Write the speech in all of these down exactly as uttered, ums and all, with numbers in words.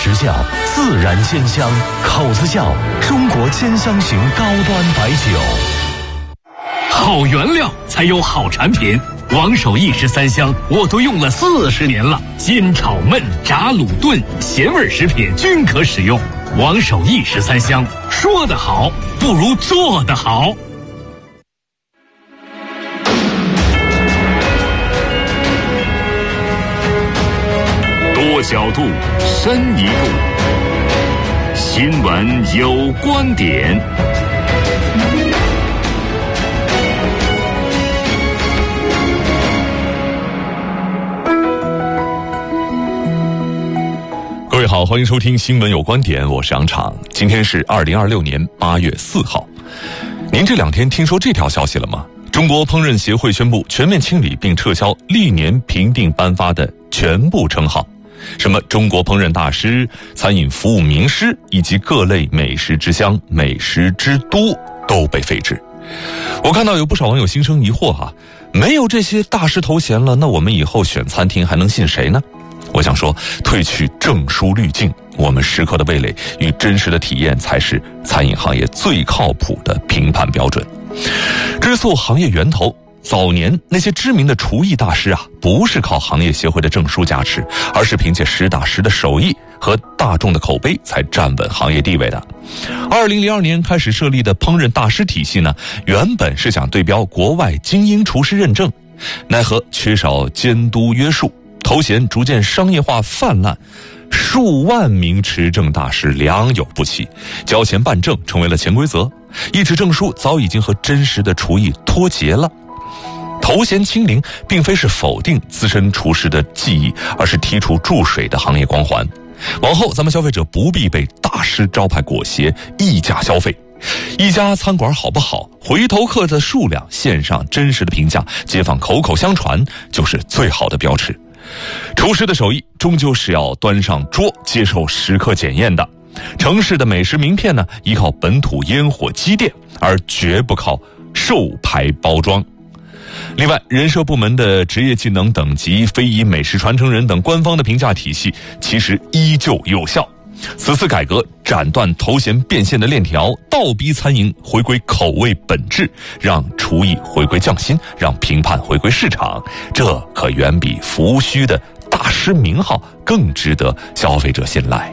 实效，自然鲜香，口子窖中国兼香型高端白酒。好原料才有好产品，王守义十三香我都用了四十年了，煎炒焖炸卤炖咸味食品均可使用。王守义十三香，说得好不如做得好。多角度，深一步，新闻有观点。各位好，欢迎收听新闻有观点，我是杨昶。今天是二零二六年八月四号。您这两天听说这条消息了吗？中国烹饪协会宣布全面清理并撤销历年评定颁发的全部称号，什么中国烹饪大师、餐饮服务名师以及各类美食之乡、美食之都都被废止。我看到有不少网友心生疑惑啊，没有这些大师头衔了，那我们以后选餐厅还能信谁呢？我想说，褪去证书滤镜，我们食客的味蕾与真实的体验才是餐饮行业最靠谱的评判标准。追溯行业源头，早年那些知名的厨艺大师啊，不是靠行业协会的证书加持，而是凭借实打实的手艺和大众的口碑才站稳行业地位的。二零零二年开始设立的烹饪大师体系呢，原本是想对标国外精英厨师认证，奈何缺少监督约束，头衔逐渐商业化泛滥，数万名持证大师良莠不齐，交钱办证成为了潜规则，一纸证书早已经和真实的厨艺脱节了。头衔清零并非是否定资深厨师的技艺，而是剔除注水的行业光环。往后咱们消费者不必被大师招牌裹挟溢价消费，一家餐馆好不好，回头客的数量，线上真实的评价，街坊口口相传，就是最好的标尺。厨师的手艺终究是要端上桌，接受食客检验的。城市的美食名片呢，依靠本土烟火积淀，而绝不靠售牌包装。另外，人社部门的职业技能等级、非遗美食传承人等官方的评价体系其实依旧有效。此次改革斩断头衔变现的链条，倒逼餐饮回归口味本质，让厨艺回归匠心，让评判回归市场，这可远比浮虚的大师名号更值得消费者信赖。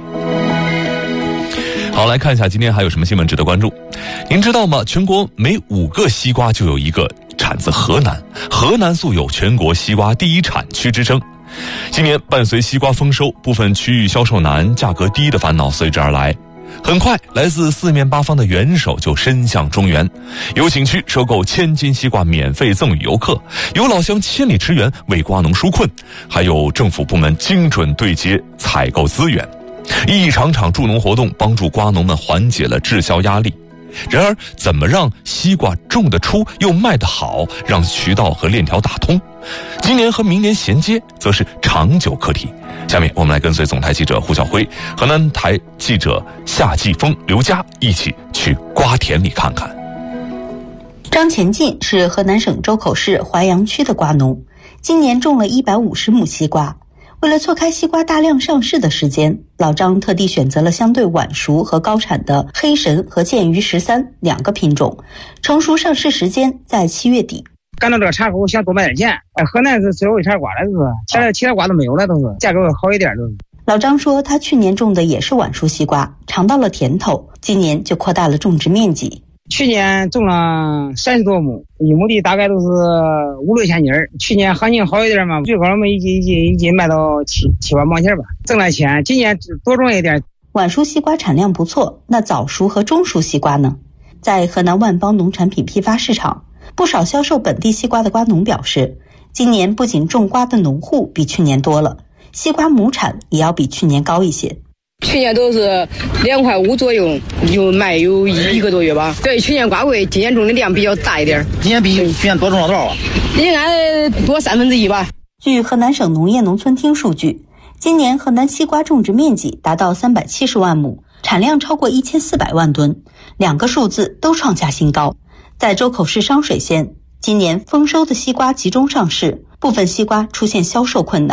好，来看一下今天还有什么新闻值得关注。您知道吗？全国每五个西瓜就有一个产自河南，河南素有全国西瓜第一产区之称。今年伴随西瓜丰收，部分区域销售难、价格低的烦恼随之而来。很快，来自四面八方的元首就伸向中原，有景区收购千斤西瓜免费赠与游客，有老乡千里驰援为瓜农纾困，还有政府部门精准对接采购资源，一场场助农活动帮助瓜农们缓解了滞销压力。然而，怎么让西瓜种得出又卖得好，让渠道和链条打通，今年和明年衔接，则是长久课题。下面我们来跟随总台记者胡晓辉、河南台记者夏季风、刘佳一起去瓜田里看看。 张前进是河南省周口市淮阳区的瓜农，今年种了一百五十亩西瓜。为了错开西瓜大量上市的时间，老张特地选择了相对晚熟和高产的黑神和剑鱼十三两个品种，成熟上市时间在七月底。 干到这个茬后想多卖点钱，哎，河南是最后一茬瓜了，就是现在其他瓜都没有了，都是价格好一点，都是。 老张说，他去年种的也是晚熟西瓜，尝到了甜头，今年就扩大了种植面积。 去年种了三十多亩，一亩地大概都是五六千斤儿。去年行情好一点嘛，最高我们一斤一斤一斤卖到七七万毛钱吧，挣了钱。今年多种一点。 晚熟西瓜产量不错，那早熟和中熟西瓜呢？在河南万邦农产品批发市场，不少销售本地西瓜的瓜农表示，今年不仅种瓜的农户比去年多了，西瓜亩产也要比去年高一些。 去年都是两块五左右，就卖有一个多月吧。对，去年瓜贵，今年种的量比较大一点。 今年比去年多种了多少啊？ 应该多三分之一吧。 据河南省农业农村厅数据，今年河南西瓜种植面积达到三百七十万亩，产量超过一千四百万吨，两个数字都创下新高。在周口市商水县，今年丰收的西瓜集中上市，部分西瓜出现销售困难。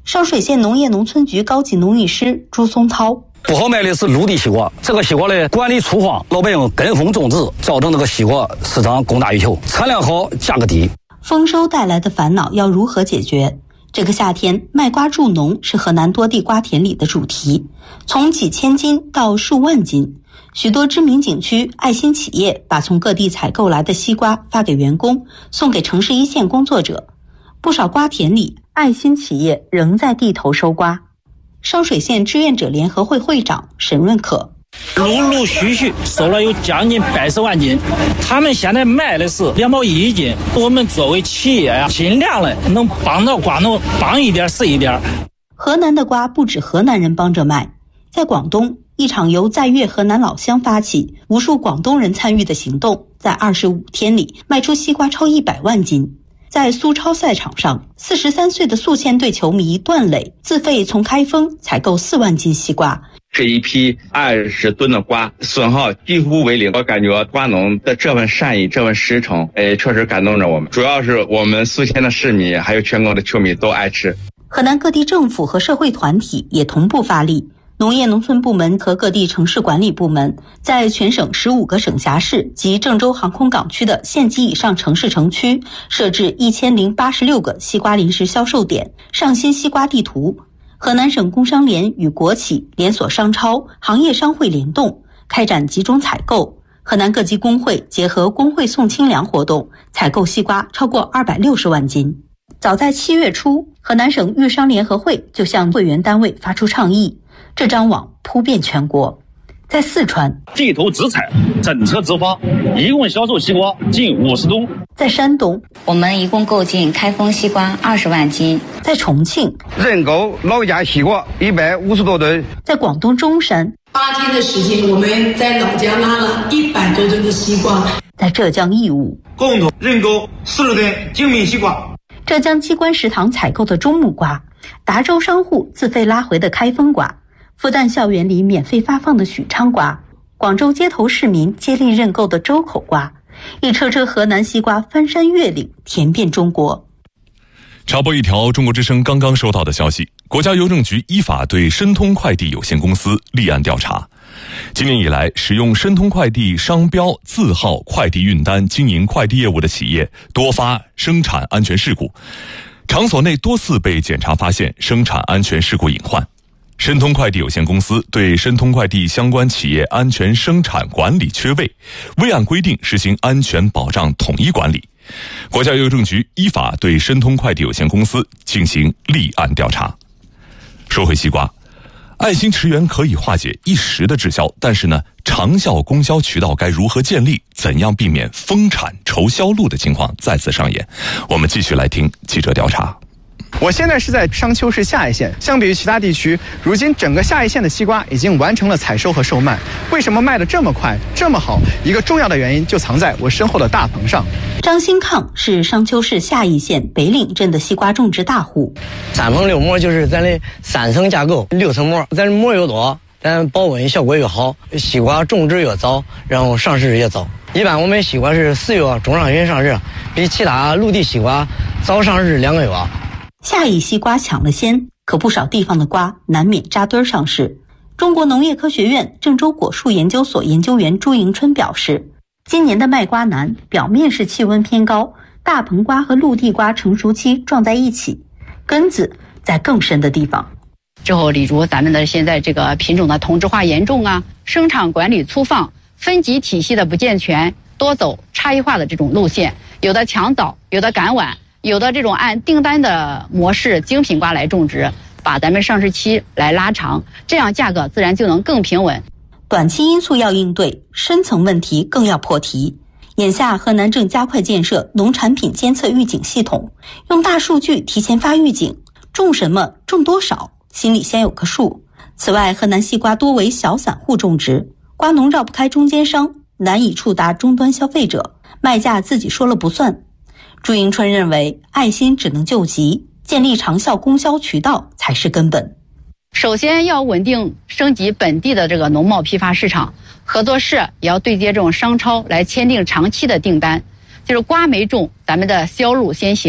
上水县农业农村局高级农艺师朱松涛： 不好卖的是陆地西瓜，这个西瓜的管理粗放，老百姓跟风种植，造成这个西瓜市场供大于求，产量好，价格低。 丰收带来的烦恼要如何解决？这个夏天，卖瓜助农是河南多地瓜田里的主题，从几千斤到数万斤。许多知名景区、爱心企业把从各地采购来的西瓜发给员工，送给城市一线工作者。不少瓜田里，爱心企业仍在地头收瓜。上水县志愿者联合会会长沈润可： 陆陆续续收了有将近百十万斤，他们现在卖的是两毛一一斤。我们作为企业呀、啊，尽量的能帮到瓜农，帮一点是一点。 河南的瓜不止河南人帮着卖，在广东，一场由在粤河南老乡发起、无数广东人参与的行动，在二十五天里卖出西瓜超一百万斤。在苏超赛场上，四十三岁的宿迁队球迷段磊自费从开封采购四万斤西瓜。 这一批二十吨的瓜损耗几乎为零，我感觉瓜农的这份善意、这份实诚，哎，确实感动着我们。主要是我们宿迁的市民还有全国的球迷都爱吃。 河南各地政府和社会团体也同步发力。农业农村部门和各地城市管理部门在全省十五个省辖市及郑州航空港区的县级以上城市城区设置一千零八十六个西瓜临时销售点，上新西瓜地图。河南省工商联与国企、连锁商超、行业商会联动，开展集中采购。河南各级工会结合工会送清粮活动，采购西瓜超过二百六十万斤。早在七月初，河南省育商联合会就向会员单位发出倡议，这张网铺遍全国。在四川， 地头直采，整车直发，一共销售西瓜近五十吨。 在山东， 我们一共购进开封西瓜二十万斤。 在重庆， 认购老家西瓜一百五十多吨。 在广东中山， 八天的时间，我们在老家拉了一百多吨的西瓜。 在浙江义乌， 共同认购四十吨精品西瓜。 浙江机关食堂采购的中木瓜，达州商户自费拉回的开封瓜，复旦校园里免费发放的许昌瓜，广州街头市民接力认购的周口瓜，一车车河南西瓜翻山越岭，甜遍中国。 插播一条中国之声刚刚收到的消息，国家邮政局依法对申通快递有限公司立案调查。今年以来，使用申通快递商标、字号、快递运单经营快递业务的企业多发生产安全事故，场所内多次被检查发现生产安全事故隐患。申通快递有限公司对申通快递相关企业安全生产管理缺位，未按规定实行安全保障统一管理。国家邮政局依法对申通快递有限公司进行立案调查。说回西瓜，爱心驰援可以化解一时的滞销，但是呢，长效供销渠道该如何建立？怎样避免丰产愁销路的情况再次上演？我们继续来听记者调查。 我现在是在商丘市下一县，相比于其他地区，如今整个下一县的西瓜已经完成了采收和售卖。为什么卖得这么快这么好？一个重要的原因就藏在我身后的大棚上。 张新抗是商丘市下一县北岭镇的西瓜种植大户。 三棚六膜就是咱的三层架构，六层膜，咱膜越多，咱保温效果越好，西瓜种植越早，然后上市也早。一般我们西瓜是四月中上旬上市，比其他陆地西瓜早上市两个月。 下一西瓜抢了先，可不少地方的瓜难免扎堆上市。中国农业科学院郑州果树研究所研究员朱迎春表示，今年的卖瓜难，表面是气温偏高，大棚瓜和陆地瓜成熟期撞在一起，根子在更深的地方。 之后，例如咱们的现在这个品种的同质化严重啊，生产管理粗放，分级体系的不健全，多走差异化的这种路线，有的抢早，有的赶晚，有的这种按订单的模式精品瓜来种植，把咱们上市期来拉长，这样价格自然就能更平稳。 短期因素要应对，深层问题更要破题。眼下河南正加快建设农产品监测预警系统，用大数据提前发预警，种什么种多少心里先有个数。此外，河南西瓜多为小散户种植，瓜农绕不开中间商，难以触达终端消费者，卖价自己说了不算。朱迎春认为，爱心只能救急，建立长效供销渠道才是根本。 首先要稳定升级本地的这个农贸批发市场，合作社也要对接这种商超来签订长期的订单，就是瓜没种，咱们的销路先行。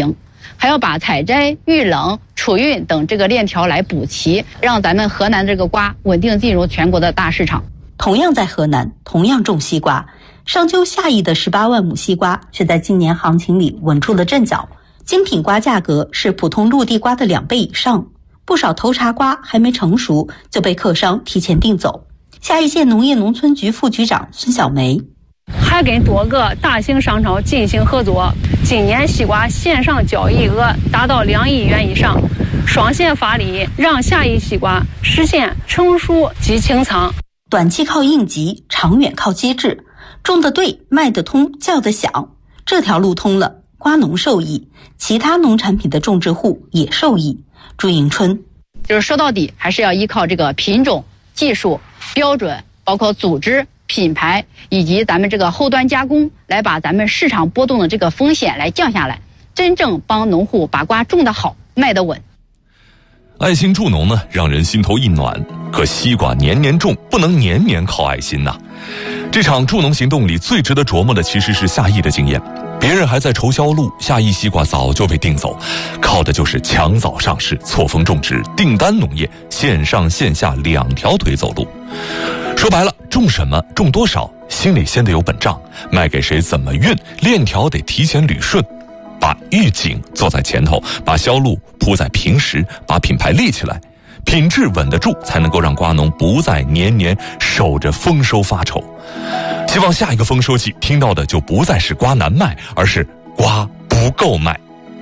还要把采摘、预冷、储运等这个链条来补齐，让咱们河南这个瓜稳定进入全国的大市场。 同样在河南，同样种西瓜，商丘夏邑的十八万亩西瓜却在今年行情里稳住了阵脚，精品瓜价格是普通陆地瓜的两倍以上，不少头茬瓜还没成熟就被客商提前订走。夏邑县农业农村局副局长孙小梅， 还跟多个大型商超进行合作，今年西瓜线上交易额达到两亿元以上，双线发力，让夏邑西瓜实现成熟即清仓。 短期靠应急，长远靠机制，种得对，卖得通，叫得响，这条路通了，瓜农受益，其他农产品的种植户也受益。朱迎春， 就是说到底还是要依靠这个品种、技术、标准，包括组织、品牌以及咱们这个后端加工，来把咱们市场波动的这个风险来降下来，真正帮农户把瓜种得好，卖得稳。 爱心助农呢，让人心头一暖。可西瓜年年种，不能年年靠爱心呐。这场助农行动里最值得琢磨的其实是夏邑的经验。别人还在愁销路，夏邑西瓜早就被订走，靠的就是抢早上市、错峰种植、订单农业，线上线下两条腿走路。说白了，种什么、种多少，心里先得有本账，卖给谁、怎么运，链条得提前捋顺。把预警做在前头，把销路铺在平时，把品牌立起来，品质稳得住，才能够让瓜农不再年年守着丰收发愁。希望下一个丰收季听到的就不再是瓜难卖，而是瓜不够卖。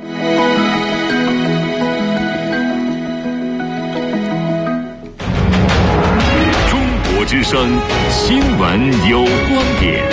中国之声新闻有观点。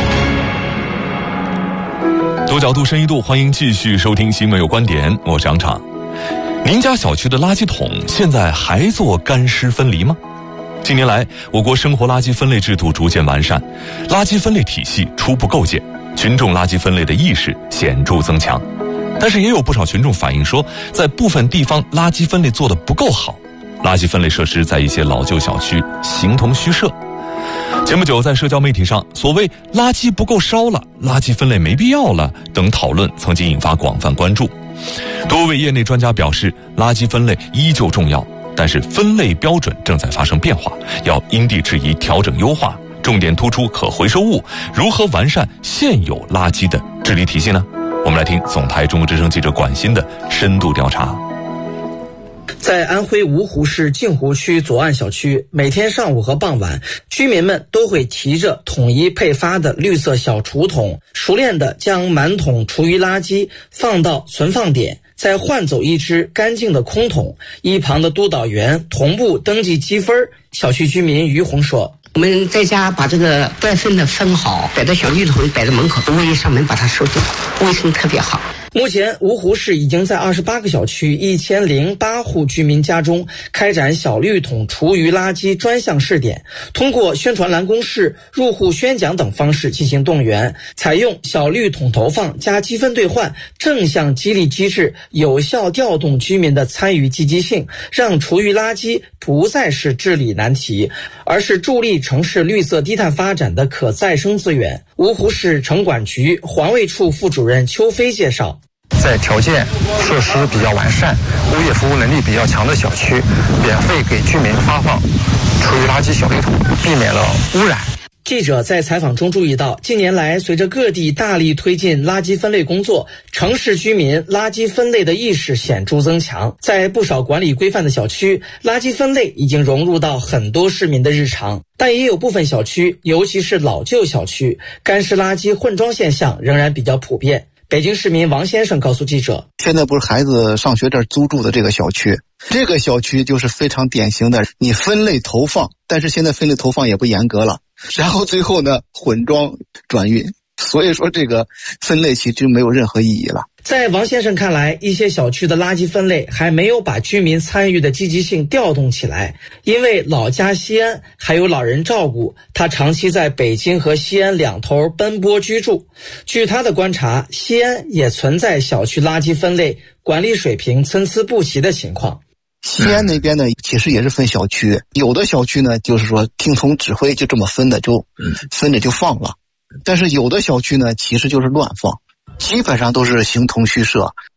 多角度深一度，欢迎继续收听新闻有观点，我是杨畅。您家小区的垃圾桶现在还做干湿分离吗？近年来，我国生活垃圾分类制度逐渐完善，垃圾分类体系初步构建，群众垃圾分类的意识显著增强。但是也有不少群众反映说，在部分地方垃圾分类做得不够好，垃圾分类设施在一些老旧小区形同虚设。前不久在社交媒体上，所谓垃圾不够烧了、垃圾分类没必要了等讨论曾经引发广泛关注。多位业内专家表示，垃圾分类依旧重要，但是分类标准正在发生变化，要因地制宜调整优化，重点突出可回收物，如何完善现有垃圾的治理体系呢？我们来听总台中国之声记者管欣的深度调查。 在安徽芜湖市镜湖区左岸小区，每天上午和傍晚，居民们都会提着统一配发的绿色小储桶，熟练地将满桶厨余垃圾放到存放点，再换走一只干净的空桶。一旁的督导员同步登记积分。小区居民于红说， 我们在家把这个带分的分好，摆到小绿桶摆在门口，物业上门把它收走，卫生特别好。 目前芜湖市已经在二十八个小区一千零八户居民家中开展小绿桶厨余垃圾专项试点，通过宣传栏公示、入户宣讲等方式进行动员，采用小绿桶投放加积分兑换正向激励机制，有效调动居民的参与积极性，让厨余垃圾不再是治理难题，而是助力城市绿色低碳发展的可再生资源。芜湖市城管局环卫处副主任邱飞介绍， 在条件设施比较完善、物业服务能力比较强的小区，免费给居民发放厨余垃圾小绿桶，避免了污染。 记者在采访中注意到，近年来随着各地大力推进垃圾分类工作，城市居民垃圾分类的意识显著增强。在不少管理规范的小区，垃圾分类已经融入到很多市民的日常，但也有部分小区，尤其是老旧小区，干湿垃圾混装现象仍然比较普遍。北京市民王先生告诉记者， 现在不是孩子上学这儿租住的这个小区，这个小区就是非常典型的，你分类投放，但是现在分类投放也不严格了，然后最后呢混装转运，所以说这个分类其实没有任何意义了。 在王先生看来，一些小区的垃圾分类还没有把居民参与的积极性调动起来。因为老家西安还有老人照顾，他长期在北京和西安两头奔波居住。据他的观察，西安也存在小区垃圾分类管理水平参差不齐的情况。 西安那边呢，其实也是分小区，有的小区呢就是说听从指挥就这么分的，就分着就放了，但是有的小区呢其实就是乱放，基本上都是形同虚设。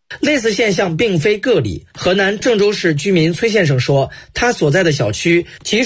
类似现象并非个例。河南郑州市居民崔先生说，他所在的小区其